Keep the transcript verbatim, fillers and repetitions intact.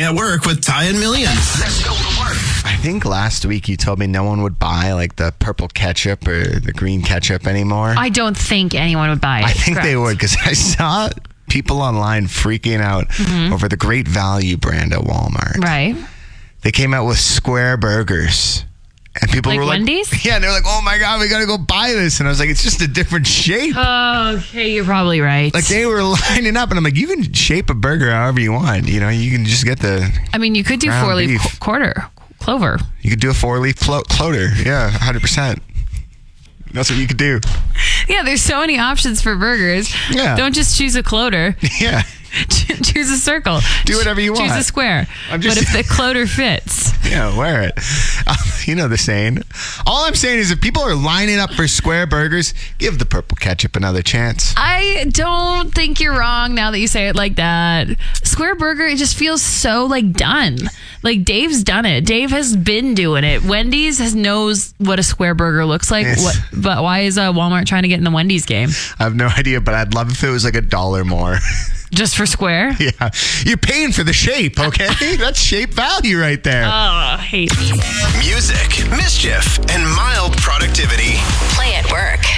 at Work with Ty and Millions. Let's go to work. I think last week you told me no one would buy like the purple ketchup or the green ketchup anymore. I don't think anyone would buy it. I think Correct. they would because I saw people online freaking out mm-hmm. over the Great Value brand at Walmart. Right. They came out with square burgers. And people like were like, Wendy's? Yeah, they're like, oh my God, we got to go buy this. And I was like, it's just a different shape. Oh, okay, you're probably right. Like they were lining up and I'm like, you can shape a burger however you want. You know, you can just get the I mean, you could do four leaf qu- quarter, clover. You could do a four leaf clo- clover. Yeah, one hundred percent. That's what you could do. Yeah, there's so many options for burgers. Yeah. Don't just choose a clover. Yeah. Choose a circle. Do whatever you want. Choose a square. I'm just, but if the clover fits. Yeah, wear it. Uh, you know the saying. All I'm saying is if people are lining up for square burgers, give the purple ketchup another chance. I don't think you're wrong now that you say it like that. Square burger, it just feels so like done. Like Dave's done it. Dave has been doing it. Wendy's has knows what a square burger looks like. Yes. What, but why is uh, Walmart trying to get in the Wendy's game? I have no idea, but I'd love if it was like a dollar more. Just for square? Yeah. You're paying for the shape, okay? That's shape value right there. Oh, I hate it. Music, mischief, and mild productivity. Play at Work.